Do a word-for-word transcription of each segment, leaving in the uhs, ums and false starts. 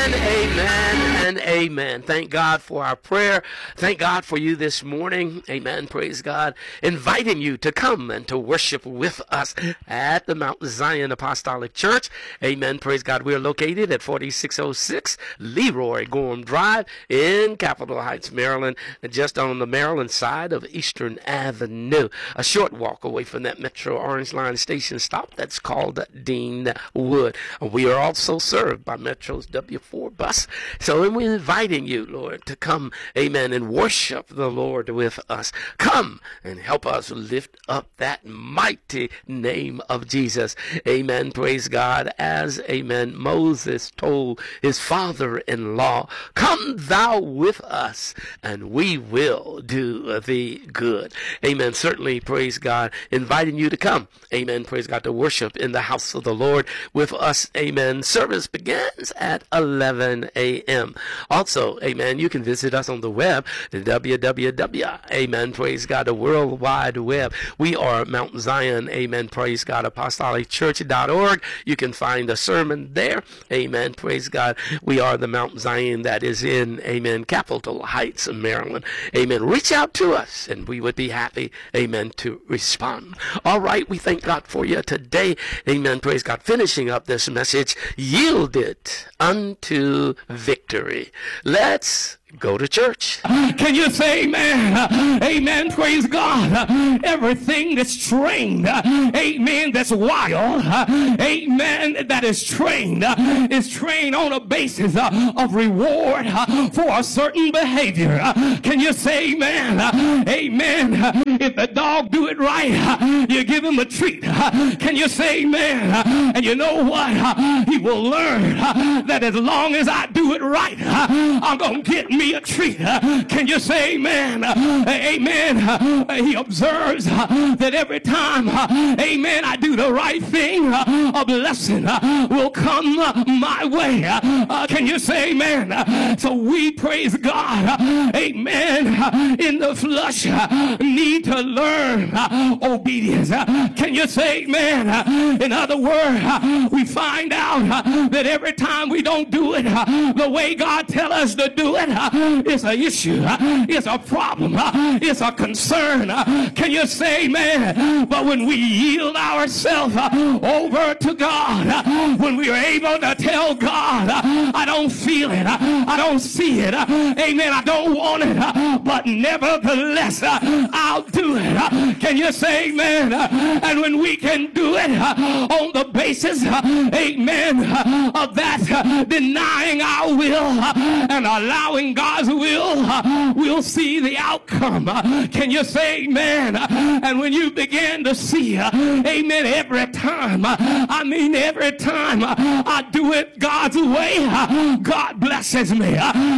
Amen, amen, and amen. Thank God for our prayer. Thank God for you this morning. Amen. Praise God. Inviting you to come and to worship with us at the Mount Zion Apostolic Church. Amen. Praise God. We're located at forty-six oh six Leroy Gorham Drive in Capitol Heights, Maryland, just on the Maryland side of Eastern Avenue. A short walk away from that Metro Orange Line station stop that's called Dean Wood. We are also served by Metro's W four bus. So we're inviting you, Lord, to come, amen, and worship the Lord with us. Come and help us lift up that mighty name of Jesus. Amen. Praise God. As, amen, Moses told his father-in-law, come thou with us, and we will do thee good. Amen. Certainly, praise God, inviting you to come, amen, praise God, to worship in the house of the Lord with us. Amen. Service begins at eleven a.m. Also, amen, you can visit us on the web, w w w. Amen, praise God, the World Wide Web. We are Mount Zion, amen, praise God, apostolic church dot org. You can find a sermon there. Amen, praise God. We are the Mount Zion that is in, amen, Capitol Heights, Maryland. Amen. Reach out to us, and we would be happy, amen, to respond. All right, we thank God for you today. Amen, praise God. Finishing up this message, yielded unto victory. Let's go to church. Can you say amen? Amen. Praise God. Everything that's trained, amen, that's wild, amen, that is trained, is trained on a basis of reward for a certain behavior. Can you say amen? Amen. If the dog do it right, you give him a treat. Can you say amen? And you know what? He will learn that as long as I do it right, I'm going to get me a treat. Can you say amen? Amen. He observes that every time, amen, I do the right thing, a blessing will come my way. Can you say amen? So we, praise God, amen, in the flesh need to learn obedience. Can you say amen? In other words, we find out that every time we don't do it the way God tells us to do it, it's an issue, it's a problem, it's a concern. Can you say amen? But when we yield ourselves over to God, when we are able to tell God, I don't feel it, I don't see it, amen, I don't want it, but nevertheless I'll do it. Can you say amen? And when we can do it on the basis, amen, of that denying our will and allowing God's will, we'll see the outcome. Can you say amen? And when you begin to see, amen, every time, I mean every time I do it God's way, God blesses me.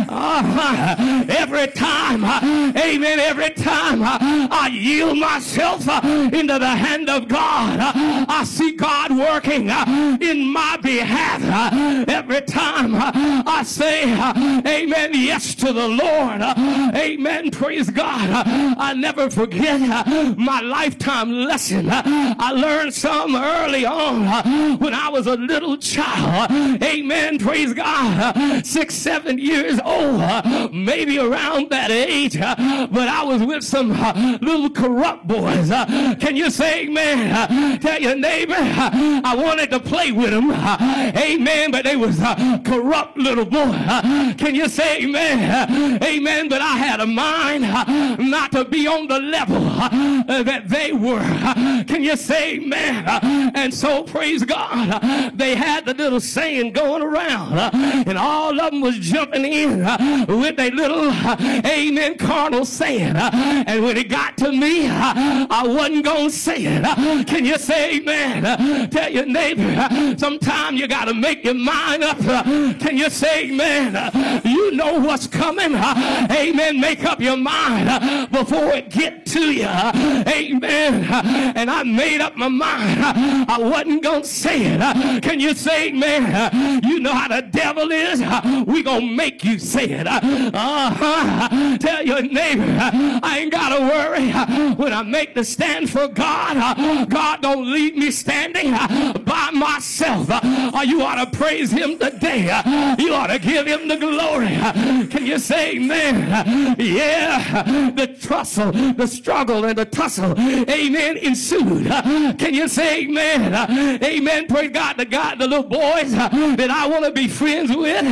Uh, every time, amen, every time I yield myself into the hand of God, I see God working in my behalf. Every time I say, amen, yes to the Lord, amen, praise God, I never forget my lifetime lesson. I learned some early on when I was a little child, amen, praise God, six, seven years old, maybe around that age, but I was with some little corrupt boys. Can you say amen? Tell your neighbor, I wanted to play with them, amen, but they was corrupt little boy. Can you say amen? Amen, but I had a mind not to be on the level that they were. Can you say amen? And so, praise God, they had the little saying going around, and all of them was jumping in with a little, amen, carnal saying. And when it got to me, I wasn't going to say it. Can you say amen? Tell your neighbor, sometimes you got to make your mind up. Can you say amen? You know what's coming. Amen. Make up your mind before it get to you. Amen. And I made up my mind. I wasn't going to say it. Can you say amen? You know how the devil is. We going to make you say it. Uh-huh. Tell your neighbor, I ain't got to worry. When I make the stand for God, God don't leave me standing by myself. You ought to praise him today. You ought to give him the glory. Can you say amen? Yeah, the tussle, the struggle, and the tussle, amen, ensued. Can you say amen? Amen. Praise God. The God, the little boys that I want to be friends with,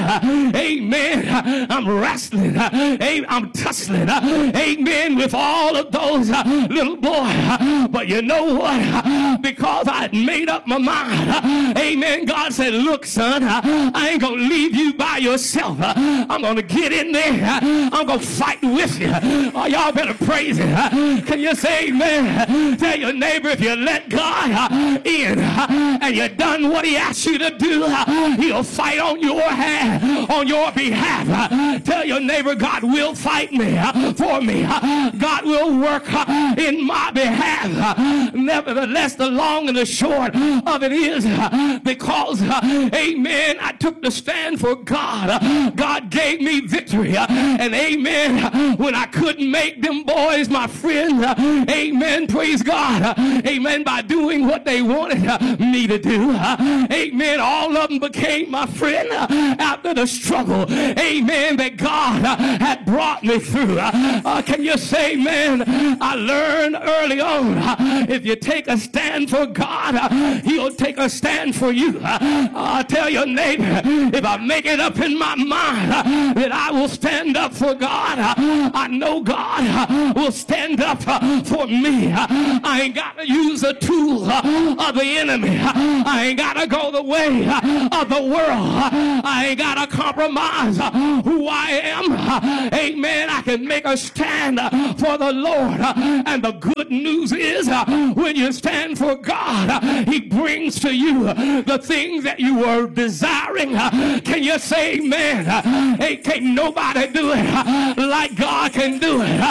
amen. I'm wrestling, I'm tussling, amen, with all of those little boys. But you know what? Because I had made up my mind, amen, God said, look, son, I ain't going to leave you by yourself. I'm going to get in there. I'm going to fight with you. Oh, y'all better praise it. Can you say amen? Tell your neighbor, if you let God in and you done what he asked you to do, he'll fight on your hand, on your behalf. Tell your neighbor, God will fight me for me. God will work in my behalf. Nevertheless, the long and the short of it is because, amen, I took the stand for God. God gave me victory. And amen, when I couldn't make them boys my friends, amen, praise God, amen, by doing what they wanted me to do, amen, all of them became my friend after the struggle, amen, that God had brought me through. Uh, can you say amen? I learned early on, if you take a stand for God, he'll take a stand for you. I tell your neighbor, if I make it up in my mind that I will stand up for God, I know God will stand up for me. I ain't got to use a tool of the enemy. I ain't got to go the way of the world. I ain't got to compromise who I am. Amen. I can make a stand for the Lord. And the good news is when you stand for God, he brings to you the things that you were desiring. Can you say amen? Hey, can't nobody do it like God can do it.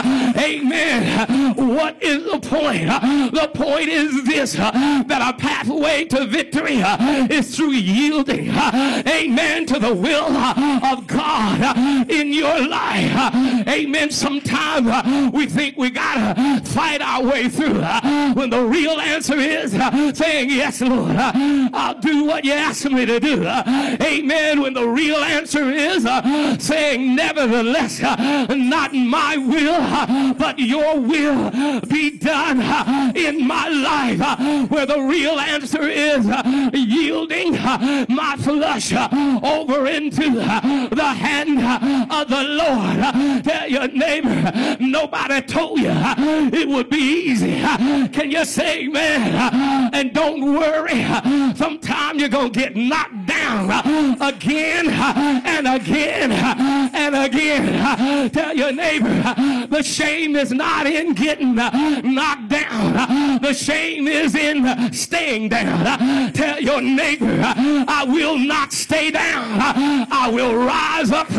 Amen. What is the point? The point is this, that our pathway to victory is through yielding, amen, to the will of God in your life. Amen. Sometimes we think we gotta fight our way through when the real answer is saying, yes, Lord, I'll do what you ask me to do. Amen. When the real answer is saying, nevertheless, not my will, but your will be done in my life. Where the real answer is yielding my flesh over into the hand of the Lord. Tell your neighbor, nobody told you it would be easy. Can you say amen? And don't worry, sometime you're going to get knocked down again and again and again. Tell your neighbor, the shame is not in getting knocked down. The shame is in staying down. Tell your neighbor, I will not stay down. I will rise up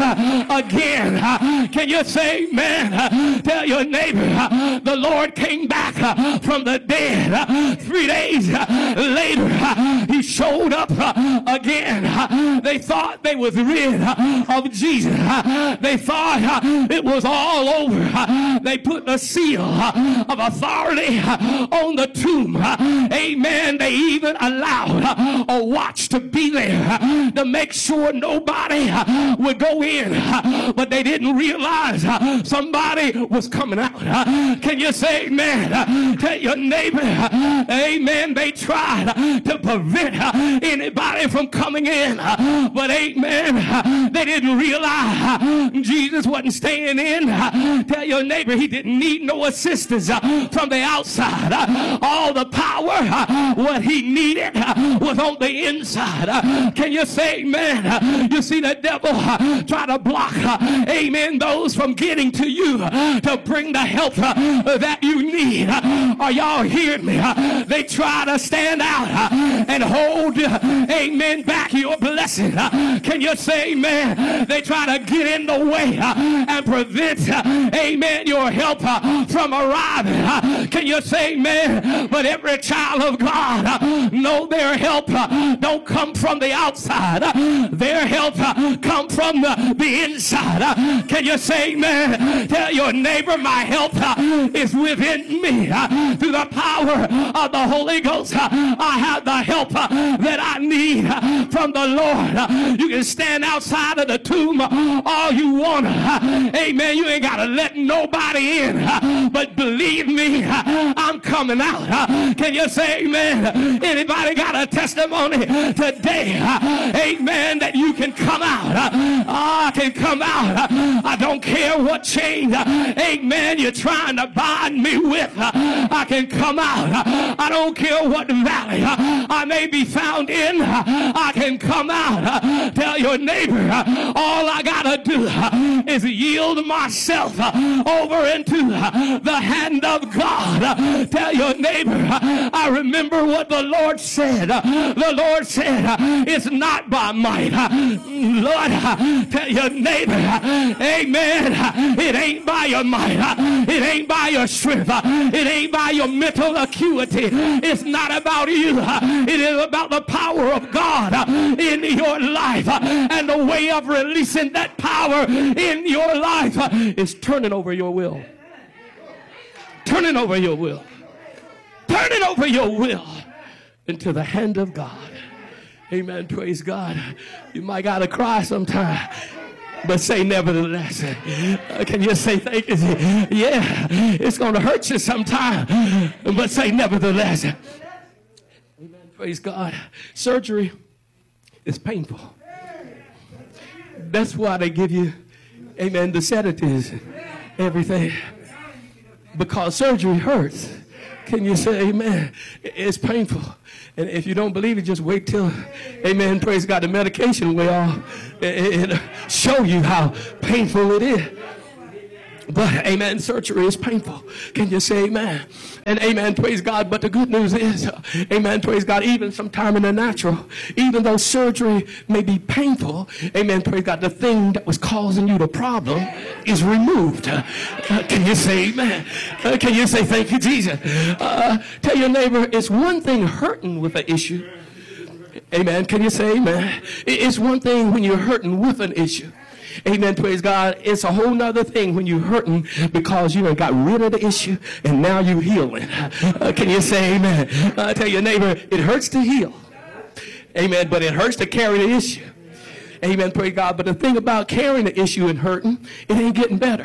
again. Can you say amen? Tell your neighbor, the Lord came back from the dead. Three days later, he showed up again. They thought they was rid of Jesus. They thought it was all over. They put the seal of authority on the tomb. Amen. They even allowed a watch to be there to make sure nobody would go in. But they didn't realize somebody was coming out. Can you say amen? Tell your neighbor, amen, they tried to prevent anybody from coming in. But amen, they didn't realize Jesus wasn't staying in. Tell your neighbor, he didn't need no assistance from the outside. All the power, what he needed was on the inside. Can you say amen? You see the devil try to block, amen, those from getting to you to bring the help that you need. Are y'all hearing me? They try to stand out and hold, amen, back your blessing. Can you say amen? They try to get in the way and prevent, amen, your help from arriving. Can you say amen? But every child of God know their help don't come from the outside. Their help come from the, the inside. Can you say amen? Tell your neighbor, my help is within me. Through the power of the Holy Ghost, I have the help that I need from the Lord. You can stand outside out of the tomb all you want. Amen. You ain't got to let nobody in. But believe me, I'm coming out. Can you say amen? Anybody got a testimony today? Amen. That you can come out. I can come out. I don't care what chain, amen, you're trying to bind me with. I can come out. I don't care what valley I may be found in. I can come out. Tell your neighbor, all I gotta do is yield myself over into the hand of God. Tell your neighbor, I remember what the Lord said. The Lord said, it's not by might. Lord, tell your neighbor, amen, it ain't by your might. It ain't by your strength. It ain't by your mental acuity. It's not about you. It is about the power of God in your life. And the way of releasing that power in your life is turning over your will. Turning over your will. Turning over your will into the hand of God. Amen. Praise God. You might got to cry sometime, but say nevertheless. Uh, can you say thank you? Yeah, it's going to hurt you sometime, but say nevertheless. Amen. Praise God. Surgery is painful. That's why they give you, amen, the sedatives, everything. Because surgery hurts. Can you say amen? It's painful. And if you don't believe it, just wait till, amen, praise God, the medication will off. It'll show you how painful it is. But, amen, surgery is painful. Can you say amen? And amen, praise God. But the good news is, uh, amen, praise God, even sometime in the natural, even though surgery may be painful, amen, praise God, the thing that was causing you the problem is removed. Uh, uh, can you say amen? Uh, can you say thank you, Jesus? Uh, tell your neighbor, it's one thing hurting with an issue. Amen. Can you say amen? It's one thing when you're hurting with an issue. Amen. Praise God. It's a whole nother thing when you're hurting because you got rid of the issue and now you're healing. Uh, can you say amen? Uh, tell your neighbor, it hurts to heal. Amen. But it hurts to carry the issue. Amen. Praise God. But the thing about carrying the issue and hurting, it ain't getting better.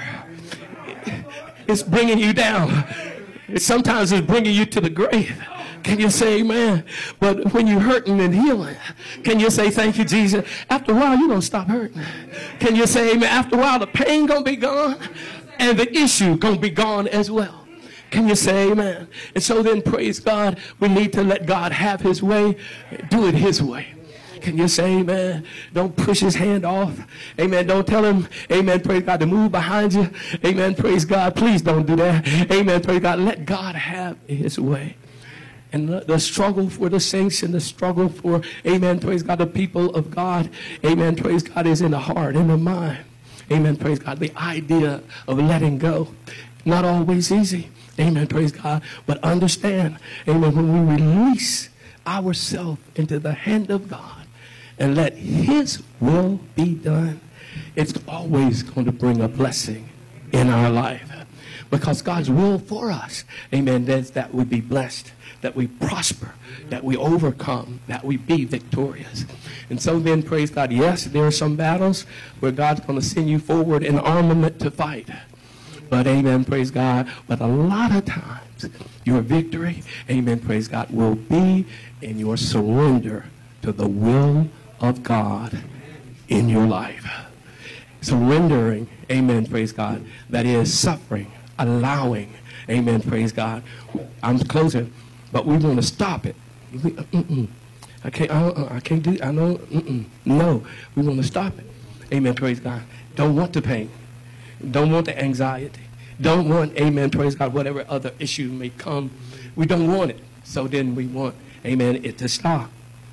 It's bringing you down. It sometimes it's bringing you to the grave. Can you say amen? But when you're hurting and healing, can you say thank you, Jesus? After a while, you're going to stop hurting. Can you say amen? After a while, the pain going to be gone and the issue going to be gone as well. Can you say amen? And so then, praise God, we need to let God have his way, do it his way. Can you say amen? Don't push his hand off. Amen. Don't tell him, amen, praise God, to move behind you. Amen, praise God. Please don't do that. Amen, praise God. Let God have his way. And the, the struggle for the saints and the struggle for, amen, praise God, the people of God, amen, praise God, is in the heart, in the mind. Amen, praise God. The idea of letting go, not always easy. Amen, praise God. But understand, amen, when we release ourselves into the hand of God and let his will be done, it's always going to bring a blessing in our life. Because God's will for us, amen, is that we be blessed, that we prosper, that we overcome, that we be victorious. And so then, praise God, yes, there are some battles where God's going to send you forward in armament to fight. But, amen, praise God, but a lot of times your victory, amen, praise God, will be in your surrender to the will of God in your life. Surrendering, amen, praise God, that is suffering, allowing, amen, praise God. I'm closing. But we want to stop it. We, uh, mm-mm. I can't. I, I can't do. I know. Mm-mm. No, we want to stop it. Amen. Praise God. Don't want the pain. Don't want the anxiety. Don't want. Amen. Praise God. Whatever other issue may come, we don't want it. So then we want. Amen. It to stop.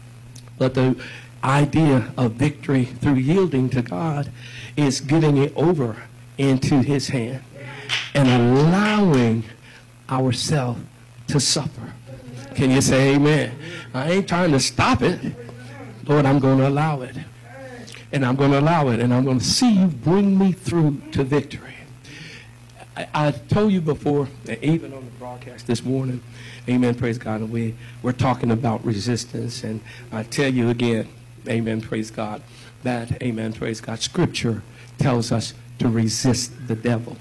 But the idea of victory through yielding to God is getting it over into His hand and allowing ourselves to suffer. Can you say amen? I ain't trying to stop it. Lord, I'm going to allow it. And I'm going to allow it. And I'm going to see you bring me through to victory. I, I told you before, that even on the broadcast this morning, amen, praise God, and we, we're talking about resistance. And I tell you again, amen, praise God, that, amen, praise God, Scripture tells us to resist the devil.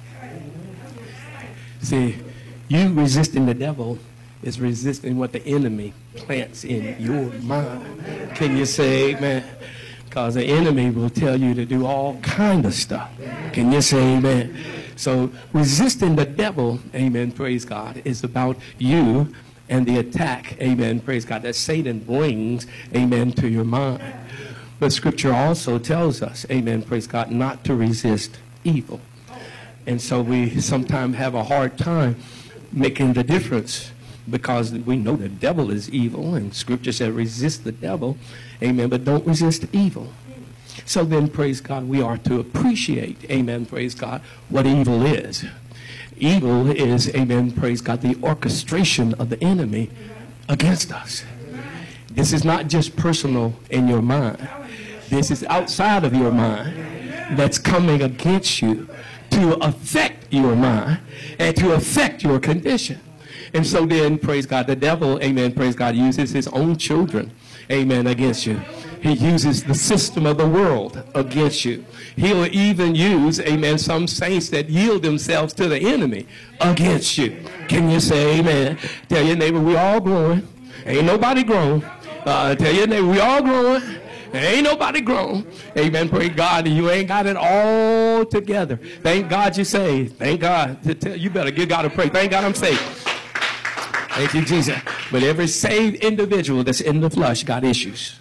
See, you resisting the devil is resisting what the enemy plants in your mind. Can you say amen? Because the enemy will tell you to do all kind of stuff. Can you say amen? So resisting the devil, amen, praise God, is about you and the attack, amen, praise God, that Satan brings, amen, to your mind. But Scripture also tells us, amen, praise God, not to resist evil. And so we sometimes have a hard time making the difference because we know the devil is evil, and Scripture said resist the devil, amen, but don't resist evil. So then, praise God, we are to appreciate, amen, praise God, what evil is. Evil is, amen, praise God, the orchestration of the enemy against us. This is not just personal in your mind. This is outside of your mind that's coming against you to affect your mind and to affect your condition. And so then, praise God, the devil, amen, praise God, uses his own children, amen, against you. He uses the system of the world against you. He'll even use, amen, some saints that yield themselves to the enemy against you. Can you say amen? Tell your neighbor, we all growing. Ain't nobody grown. Uh, tell your neighbor, we all growing. Ain't nobody grown. Amen. Praise God. You ain't got it all together. Thank God you're saved. Thank God. You better give God a praise. Thank God I'm saved. Thank you, Jesus. But every saved individual that's in the flesh got issues.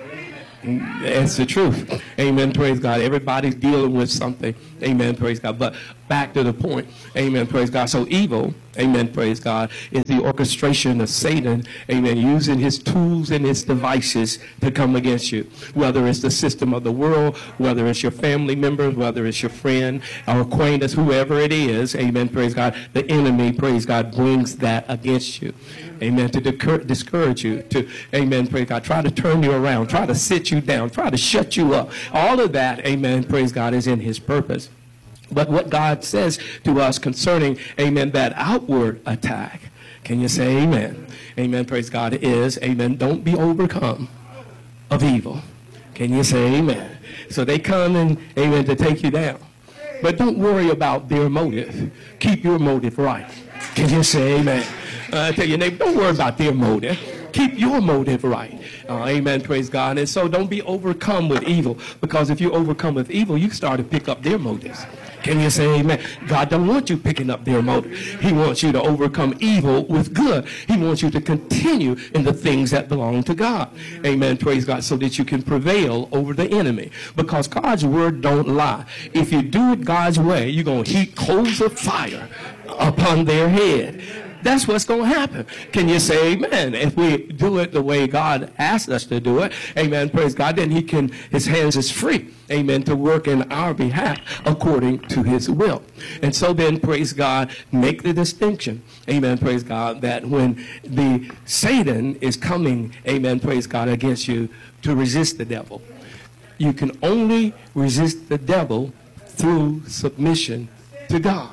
That's the truth. Amen. Praise God. Everybody's dealing with something. Amen. Praise God. But back to the point. Amen. Praise God. So evil, amen, praise God, is the orchestration of Satan, amen, using his tools and his devices to come against you. Whether it's the system of the world, whether it's your family members, whether it's your friend or acquaintance, whoever it is, amen, praise God, the enemy, praise God, brings that against you. Amen. To discourage you, to, amen, praise God, try to turn you around, try to sit you down, try to shut you up. All of that, amen, praise God, is in his purpose. But what God says to us concerning, amen, that outward attack, can you say amen? Amen, praise God, is, amen, don't be overcome of evil. Can you say amen? So they come and, amen, to take you down. But don't worry about their motive. Keep your motive right. Can you say amen? Uh, tell your neighbor, don't worry about their motive. Keep your motive right. Uh, amen, praise God. And so don't be overcome with evil, because if you're overcome with evil, you start to pick up their motives. Can you say amen? God don't want you picking up their motive. He wants you to overcome evil with good. He wants you to continue in the things that belong to God. Amen, praise God, so that you can prevail over the enemy. Because God's word don't lie. If you do it God's way, you're going to heap coals of fire upon their head. That's what's going to happen. Can you say amen? If we do it the way God asked us to do it, amen, praise God, then he can, his hands is free, amen, to work in our behalf according to his will. And so then, praise God, make the distinction, amen, praise God, that when the Satan is coming, amen, praise God, against you to resist the devil, you can only resist the devil through submission to God.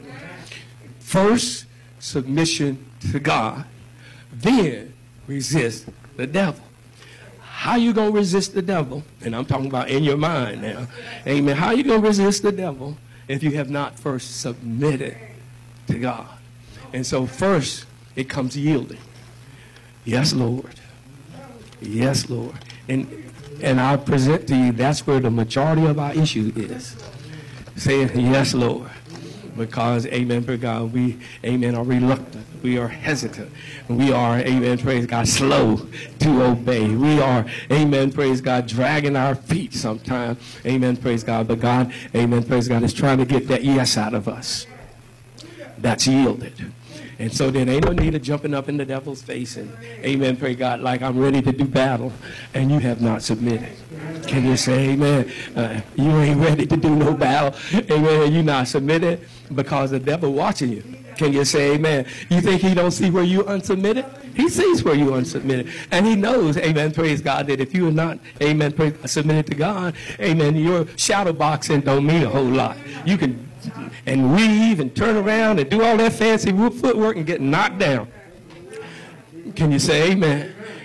First, submission to God, then resist the devil. How you going to resist the devil? And I'm talking about in your mind now. Amen. How you going to resist the devil if you have not first submitted to God? And so first, it comes yielding. Yes, Lord. Yes, Lord. And, and I'll present to you, that's where the majority of our issue is. Saying, yes, Lord. Because, amen, praise God, we, amen, are reluctant. We are hesitant. We are, amen, praise God, slow to obey. We are, amen, praise God, dragging our feet sometimes. Amen, praise God. But God, amen, praise God, is trying to get that yes out of us. That's yielded. And so then ain't no need of jumping up in the devil's face and, amen, praise God, like I'm ready to do battle, and you have not submitted. Can you say amen? Uh, you ain't ready to do no battle. Amen. You not submitted because the devil watching you. Can you say amen? You think he don't see where you unsubmitted? He sees where you unsubmitted. And he knows, amen, praise God, that if you are not, amen, praise, submitted to God, amen, your shadow boxing don't mean a whole lot. You can and weave and turn around and do all that fancy footwork and get knocked down. Can you say amen?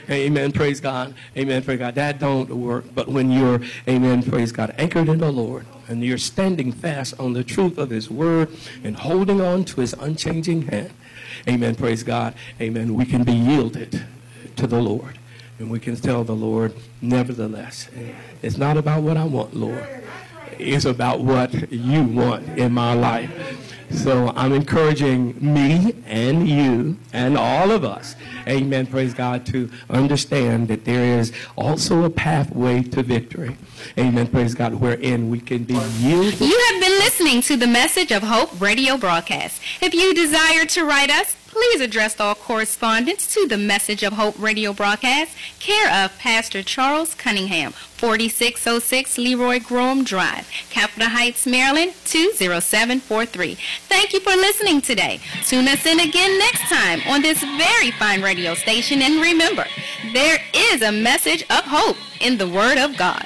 Amen. Praise God. Amen. Praise God. That don't work. But when you're, amen, praise God, anchored in the Lord, and you're standing fast on the truth of his word and holding on to his unchanging hand, amen, praise God, amen, we can be yielded to the Lord. And we can tell the Lord, nevertheless, it's not about what I want, Lord. It's about what you want in my life. So I'm encouraging me and you and all of us, amen, praise God, to understand that there is also a pathway to victory. Amen, praise God, wherein we can be yielded. You have been listening to the Message of Hope radio broadcast. If you desire to write us, please address all correspondence to the Message of Hope radio broadcast, care of Pastor Charles Cunningham, forty-six oh six Leroy Groom Drive, Capitol Heights, Maryland, two oh seven four three. Thank you for listening today. Tune us in again next time on this very fine radio station, and remember, there is a message of hope in the Word of God.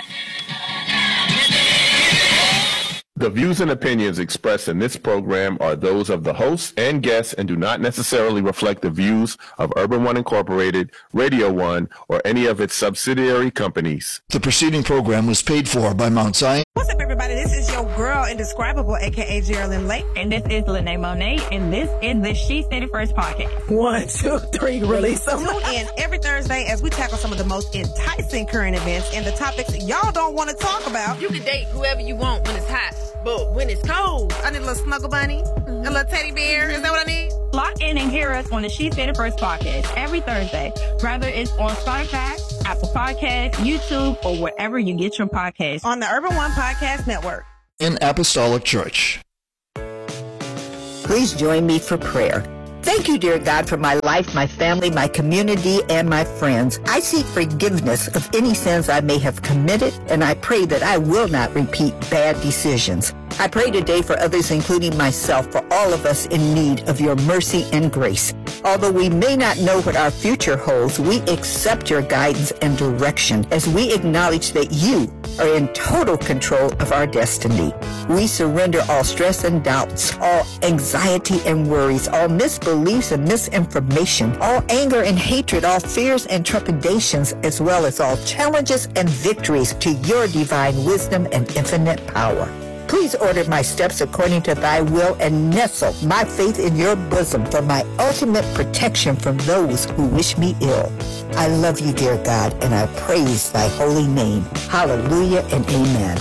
The views and opinions expressed in this program are those of the hosts and guests and do not necessarily reflect the views of Urban One Incorporated, Radio One, or any of its subsidiary companies. The preceding program was paid for by Mount Zion. What's up, everybody? This is your girl, Indescribable, a k a. Geraldine Lake. And this is Lene Monet, and this is the She Said It First podcast. One, two, three, release them. Tune in every Thursday as we tackle some of the most enticing current events and the topics y'all don't want to talk about. You can date whoever you want when it's hot, but when it's cold, I need a little snuggle bunny, mm-hmm. a little teddy bear. Is that what I need? Lock in and hear us on the She Said It First podcast every Thursday, whether it's on Spotify, Apple Podcasts, YouTube, or wherever you get your podcasts. On the Urban One Podcast Network. In Apostolic Church. Please join me for prayer. Thank you, dear God, for my life, my family, my community, and my friends. I seek forgiveness of any sins I may have committed, and I pray that I will not repeat bad decisions. I pray today for others, including myself, for all of us in need of your mercy and grace. Although we may not know what our future holds, we accept your guidance and direction as we acknowledge that you are in total control of our destiny. We surrender all stress and doubts, all anxiety and worries, all misbeliefs and misinformation, all anger and hatred, all fears and trepidations, as well as all challenges and victories to your divine wisdom and infinite power. Please order my steps according to thy will and nestle my faith in your bosom for my ultimate protection from those who wish me ill. I love you, dear God, and I praise thy holy name. Hallelujah and amen.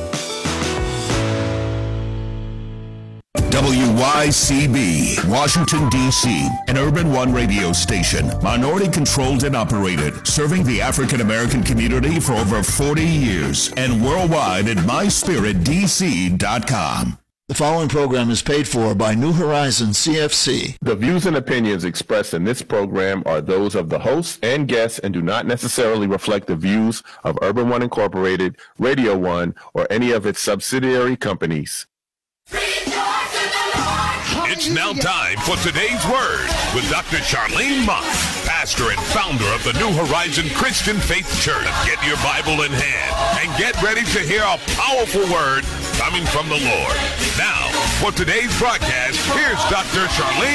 W Y C B, Washington, D C, an Urban One radio station, minority-controlled and operated, serving the African-American community for over forty years, and worldwide at my spirit d c dot com. The following program is paid for by New Horizon C F C. The views and opinions expressed in this program are those of the hosts and guests and do not necessarily reflect the views of Urban One Incorporated, Radio One, or any of its subsidiary companies. It's now time for today's Word with Doctor Charlene Mott, pastor and founder of the New Horizon Christian Faith Church. Get your Bible in hand and get ready to hear a powerful word coming from the Lord. Now, for today's broadcast, here's Doctor Charlene